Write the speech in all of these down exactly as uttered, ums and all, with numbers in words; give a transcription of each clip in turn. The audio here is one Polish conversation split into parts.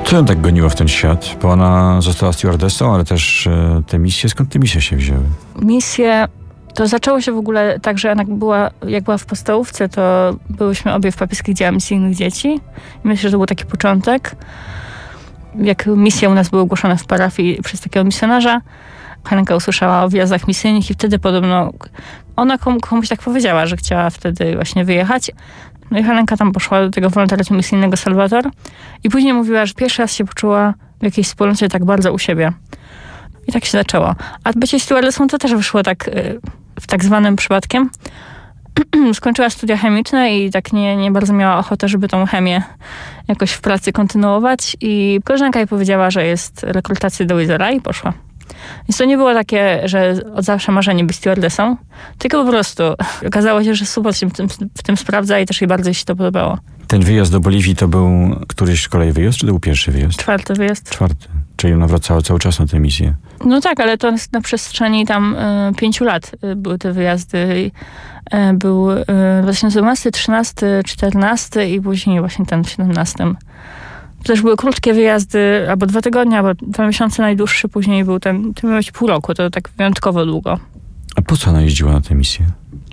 Co ją tak goniło w ten świat? Bo ona została stewardessą, ale też e, te misje, skąd te misje się wzięły? Misje, to zaczęło się w ogóle tak, że ona była, jak była w podstałówce, to byłyśmy obie w papieskich dziełach misyjnych dzieci. I myślę, że to był taki początek. Jak misje u nas były ogłoszone w parafii przez takiego misjonarza, Helenka usłyszała o wjazdach misyjnych i wtedy podobno ona komuś tak powiedziała, że chciała wtedy właśnie wyjechać. No i Helenka tam poszła do tego wolontariatu misyjnego Salwator i później mówiła, że pierwszy raz się poczuła w jakiejś wspólnocie tak bardzo u siebie. I tak się zaczęło. A bycie stewardessą to też wyszło tak w tak zwanym przypadkiem. Skończyła studia chemiczne i tak nie, nie bardzo miała ochotę, żeby tą chemię jakoś w pracy kontynuować i koleżanka jej powiedziała, że jest rekrutacja do Wizera i poszła. Więc to nie było takie, że od zawsze marzenie być stewardessą, tylko po prostu okazało się, że super się w tym, w tym sprawdza i też jej bardzo się to podobało. Ten wyjazd do Boliwii to był któryś z kolei wyjazd, czy to był pierwszy wyjazd? Czwarty wyjazd. Czwarty. Czyli ona wracała cały czas na tę misję. No tak, ale to na przestrzeni tam y, pięciu lat y, były te wyjazdy. Y, był y, dwa tysiące dwunasty, trzynasty, czternasty i później właśnie ten w siedemnastym. To też były krótkie wyjazdy, albo dwa tygodnie, albo dwa miesiące najdłuższy, później był ten, to miał być pół roku, to tak wyjątkowo długo. A po co ona jeździła na tę misję?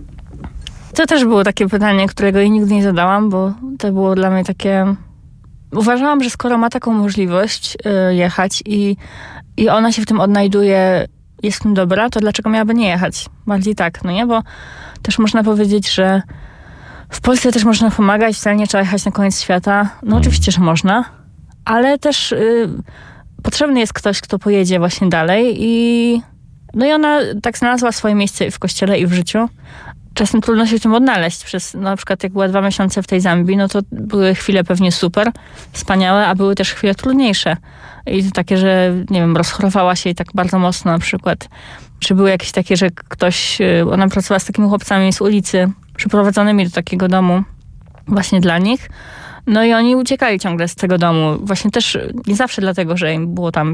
To też było takie pytanie, którego jej nigdy nie zadałam, bo to było dla mnie takie... Uważałam, że skoro ma taką możliwość y, jechać i, i ona się w tym odnajduje, jest w tym dobra, to dlaczego miałaby nie jechać? Bardziej tak, no nie? Bo też można powiedzieć, że w Polsce też można pomagać, wcale nie trzeba jechać na koniec świata. No hmm. oczywiście, że można, ale też y, potrzebny jest ktoś, kto pojedzie właśnie dalej i no i ona tak znalazła swoje miejsce w kościele i w życiu. Czasem trudno się w tym odnaleźć. Przez, no, na przykład jak była dwa miesiące w tej Zambii, no to były chwile pewnie super, wspaniałe, a były też chwile trudniejsze. I to takie, że nie wiem, rozchorowała się i tak bardzo mocno na przykład. Czy były jakieś takie, że ktoś, ona pracowała z takimi chłopcami z ulicy, przyprowadzonymi do takiego domu właśnie dla nich. No i oni uciekali ciągle z tego domu. Właśnie też nie zawsze dlatego, że im było tam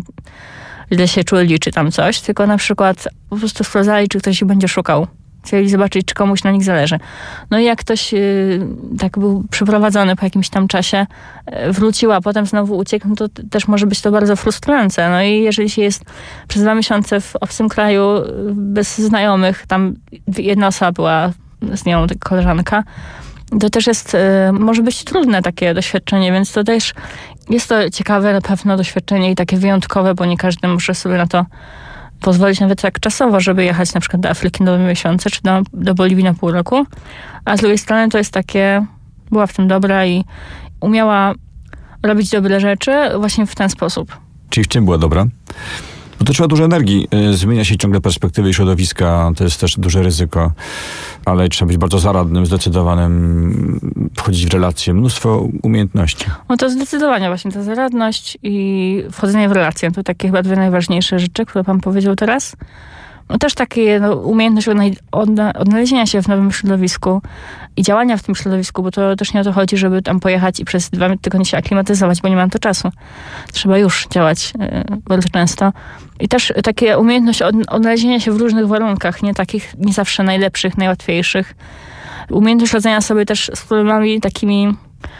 źle się czuli, czy tam coś, tylko na przykład po prostu sprawdzali, czy ktoś ich będzie szukał. Chcieli zobaczyć, czy komuś na nich zależy. No i jak ktoś yy, tak był przyprowadzony po jakimś tam czasie, yy, wrócił, a potem znowu uciekł, no to t- też może być to bardzo frustrujące. No i jeżeli się jest przez dwa miesiące w obcym kraju, yy, bez znajomych, tam jedna osoba była z nią, koleżanka, to też jest, yy, może być trudne takie doświadczenie, więc to też jest to ciekawe na pewno doświadczenie i takie wyjątkowe, bo nie każdy może sobie na to pozwolić nawet tak czasowo, żeby jechać na przykład do Afryki na dwa miesiące, czy do, do Boliwii na pół roku. A z drugiej strony to jest takie, była w tym dobra i umiała robić dobre rzeczy właśnie w ten sposób. Czyli w czym była dobra? Bo to trzeba dużo energii. Zmienia się ciągle perspektywy i środowiska. To jest też duże ryzyko. Ale trzeba być bardzo zaradnym, zdecydowanym, wchodzić w relacje. Mnóstwo umiejętności. No to zdecydowanie właśnie ta zaradność i wchodzenie w relacje. To takie chyba dwie najważniejsze rzeczy, które pan powiedział teraz. No też takie no, umiejętność odnalezienia się w nowym środowisku i działania w tym środowisku, bo to też nie o to chodzi, żeby tam pojechać i przez dwa tygodnie się aklimatyzować, bo nie mam to czasu. Trzeba już działać y, bardzo często. I też takie umiejętność od, odnalezienia się w różnych warunkach, nie takich, nie zawsze najlepszych, najłatwiejszych. Umiejętność radzenia sobie też z problemami takimi,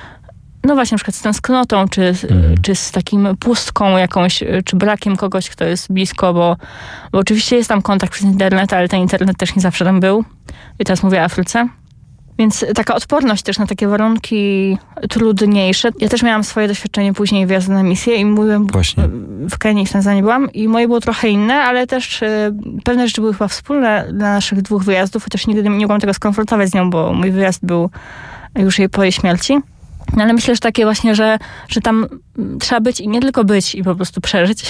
no właśnie na przykład z tęsknotą, czy, mhm. czy z takim pustką jakąś, czy brakiem kogoś, kto jest blisko, bo, bo oczywiście jest tam kontakt przez internet, ale ten internet też nie zawsze tam był. I teraz mówię o Afryce. Więc taka odporność też na takie warunki trudniejsze. Ja też miałam swoje doświadczenie później wjazdu na misję i mówiłem, Właśnie. w Kenii i w Tanzanii byłam i moje było trochę inne, ale też y, pewne rzeczy były chyba wspólne dla naszych dwóch wyjazdów, chociaż nigdy nie mogłam tego skonfrontować z nią, bo mój wyjazd był już jej po jej śmierci. No ale myślę, że takie właśnie, że, że tam trzeba być i nie tylko być i po prostu przeżyć,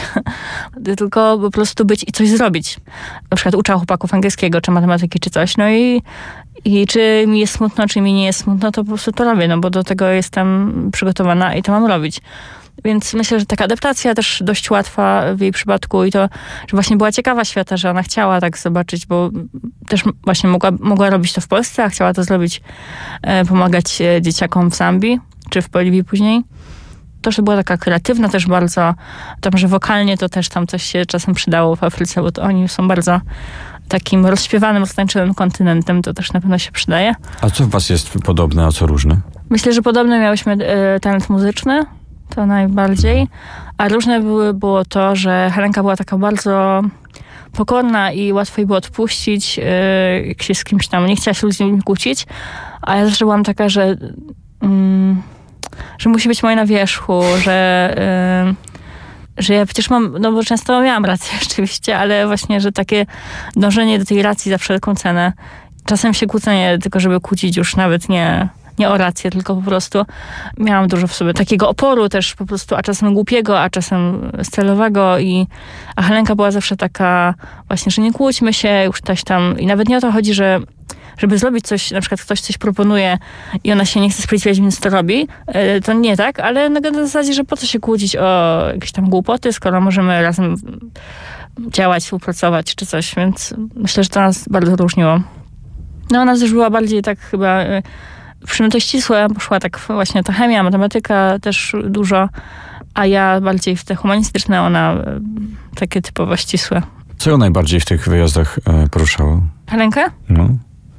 tylko po prostu być i coś zrobić. Na przykład uczę chłopaków angielskiego, czy matematyki, czy coś. No i, i czy mi jest smutno, czy mi nie jest smutno, to po prostu to robię, no bo do tego jestem przygotowana i to mam robić. Więc myślę, że taka adaptacja też dość łatwa w jej przypadku i to, że właśnie była ciekawa świata, że ona chciała tak zobaczyć, bo też właśnie mogła, mogła robić to w Polsce, a chciała to zrobić, e, pomagać dzieciakom w Zambii, czy w Boliwii później. To, że była taka kreatywna też bardzo, tam, że wokalnie to też tam coś się czasem przydało w Afryce, bo to oni są bardzo takim rozśpiewanym, roztańczonym kontynentem, to też na pewno się przydaje. A co w was jest podobne, a co różne? Myślę, że podobny miałyśmy e, talent muzyczny, to najbardziej. A różne były, było to, że Helenka była taka bardzo pokorna i łatwo jej było odpuścić, yy, jak się z kimś tam nie chciała się z ludźmi kłócić. A ja zawsze byłam taka, że, yy, że musi być moje na wierzchu, że, yy, że ja przecież mam, no bo często miałam rację rzeczywiście, ale właśnie, że takie dążenie do tej racji za wszelką cenę. Czasem się kłócenie, tylko żeby kłócić już nawet nie... nie o rację, tylko po prostu miałam dużo w sobie takiego oporu też po prostu, a czasem głupiego, a czasem celowego i a Helenka była zawsze taka właśnie, że nie kłóćmy się, już coś tam i nawet nie o to chodzi, że żeby zrobić coś, na przykład ktoś coś proponuje i ona się nie chce sprzeciwiać, więc to robi, to nie tak, ale na zasadzie, że po co się kłócić o jakieś tam głupoty, skoro możemy razem działać, współpracować czy coś, więc myślę, że to nas bardzo różniło. No ona też była bardziej tak chyba w czym to ścisłe, poszła tak właśnie ta chemia, matematyka też dużo, a ja bardziej w te humanistyczne, ona takie typowo ścisłe. Co ją najbardziej w tych wyjazdach e, poruszało? Helenkę? No.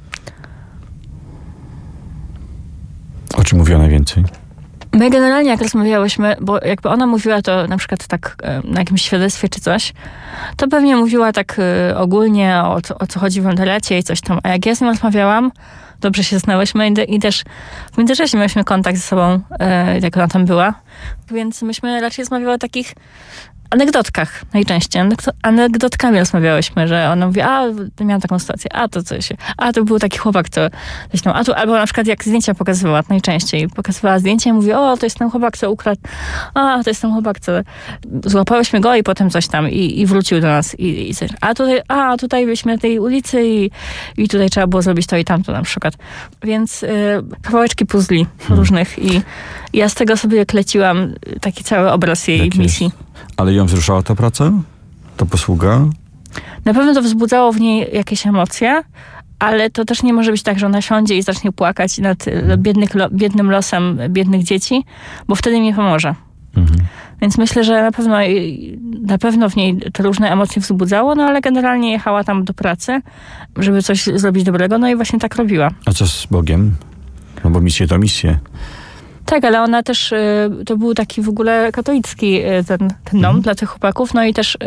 O czym mówiła najwięcej? My generalnie jak rozmawiałyśmy, bo jakby ona mówiła to na przykład tak na jakimś świadectwie czy coś, to pewnie mówiła tak ogólnie o, o co chodzi w wolontariacie i coś tam. A jak ja z nią rozmawiałam, dobrze się znałyśmy i, i też w międzyczasie mieliśmy kontakt ze sobą, e, jak ona tam była. Więc myśmy raczej rozmawiały o takich anegdotkach najczęściej. Anegdo- anegdotkami rozmawiałyśmy, że ona mówi, a miałam taką sytuację, a to coś, a to był taki chłopak, to coś tam, a tu, albo na przykład jak zdjęcia pokazywała najczęściej. Pokazywała zdjęcie i mówi, o, to jest ten chłopak, co ukradł, a, to jest ten chłopak, co złapałyśmy go i potem coś tam i, i wrócił do nas i, i coś. A tutaj, a tutaj byliśmy na tej ulicy i, i tutaj trzeba było zrobić to i tamto na przykład. Więc y, kawałeczki puzli hmm. różnych i, i ja z tego sobie kleciłam taki cały obraz jej Jak misji. Jest? Ale ją wzruszała ta praca? Ta posługa? Na pewno to wzbudzało w niej jakieś emocje, ale to też nie może być tak, że ona siądzie i zacznie płakać nad biednych, biednym losem biednych dzieci, bo wtedy mi pomoże. Mhm. Więc myślę, że na pewno, na pewno w niej to różne emocje wzbudzało, no ale generalnie jechała tam do pracy, żeby coś zrobić dobrego, no i właśnie tak robiła. A co z Bogiem? No bo misje to misje. Tak, ale ona też, to był taki w ogóle katolicki ten, ten dom mhm. dla tych chłopaków, no i też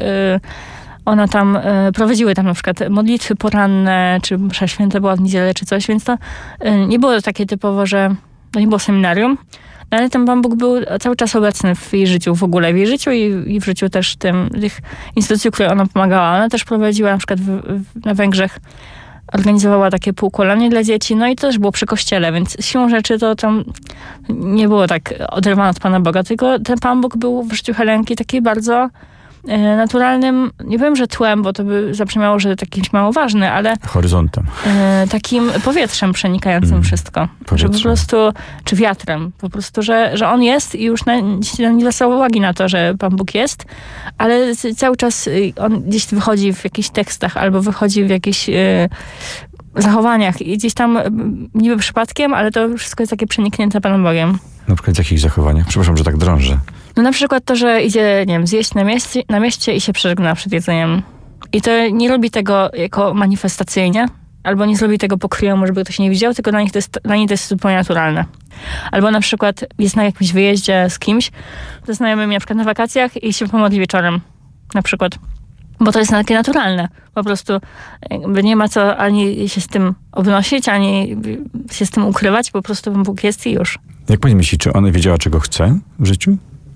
ona tam, prowadziły tam na przykład modlitwy poranne, czy msza święta była w niedzielę, czy coś, więc to nie było takie typowo, że to nie było seminarium, no ale ten Pan Bóg był cały czas obecny w jej życiu, w ogóle w jej życiu i, i w życiu też tym, tych instytucji, które ona pomagała. Ona też prowadziła na przykład w, w, na Węgrzech, organizowała takie półkolonie dla dzieci, no i to też było przy kościele, więc siłą rzeczy to tam nie było tak oderwane od Pana Boga, tylko ten Pan Bóg był w życiu Helenki taki bardzo e, naturalnym, nie powiem, że tłem, bo to by zabrzmiało, że takimś mało ważny, ale horyzontem. E, takim powietrzem przenikającym mm, wszystko. Powietrze. Że po prostu, czy wiatrem, po prostu, że, że on jest i już na, nie zwracał uwagi na to, że Pan Bóg jest, ale cały czas on gdzieś wychodzi w jakichś tekstach albo wychodzi w jakichś e, zachowaniach i gdzieś tam niby przypadkiem, ale to wszystko jest takie przeniknięte Panem Bogiem. Na przykład w jakich zachowaniach? Przepraszam, że tak drążę. No na przykład to, że idzie, nie wiem, zjeść na mieście, na mieście i się przeżegna przed jedzeniem. I to nie robi tego jako manifestacyjnie, albo nie zrobi tego pokryjomu, żeby ktoś nie widział, tylko dla nich to jest, dla nich to jest zupełnie naturalne. Albo na przykład jest na jakimś wyjeździe z kimś, ze znajomymi na przykład na wakacjach i się pomodli wieczorem. Na przykład. Bo to jest takie naturalne. Po prostu jakby nie ma co ani się z tym obnosić, ani się z tym ukrywać. Po prostu Bóg jest i już. Jak pani myśli, czy ona wiedziała, czego chce w życiu?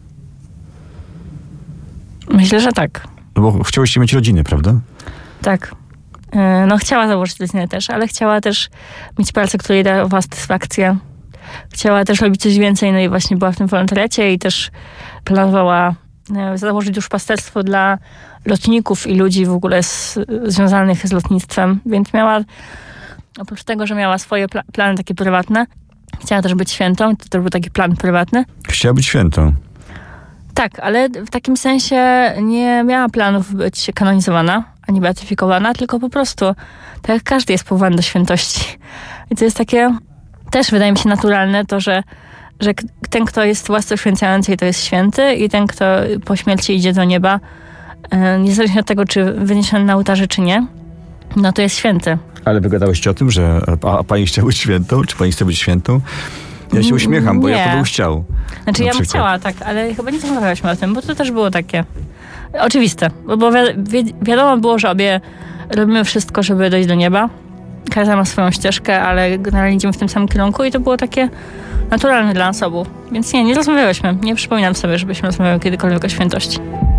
Myślę, że tak. No bo chciałyście mieć rodziny, prawda? Tak. No chciała założyć rodzinę też, ale chciała też mieć pracę, która jej dawała satysfakcję. Chciała też robić coś więcej, no i właśnie była w tym wolontariacie i też planowała założyć duszpasterstwo dla lotników i ludzi w ogóle z, związanych z lotnictwem, więc miała, oprócz tego, że miała swoje pla- plany takie prywatne, chciała też być świętą, to też był taki plan prywatny. Chciała być świętą. Tak, ale w takim sensie nie miała planów być kanonizowana, ani beatyfikowana, tylko po prostu, tak jak każdy jest powołany do świętości. I to jest takie, też wydaje mi się naturalne to, że że ten, kto jest w łasce uświęcającej, to jest święty i ten, kto po śmierci idzie do nieba, niezależnie od tego, czy wyniesiony na ołtarze, czy nie, no to jest święty. Ale wygadałyście o tym, że a, a pani chce być świętą? Czy pani chce być świętą? Ja się uśmiecham, bo ja Nie. to bym chciał. Znaczy Na ja bym przykład. chciała, tak, ale chyba nie rozmawialiśmy o tym, bo to też było takie oczywiste. Bo, bo wi wi wiadomo było, że obie robimy wszystko, żeby dojść do nieba. Każda ma swoją ścieżkę, ale generalnie idziemy w tym samym kierunku i to było takie naturalne dla nas obu. Więc nie, nie rozmawiałyśmy. Nie przypominam sobie, żebyśmy rozmawiały kiedykolwiek o świętości.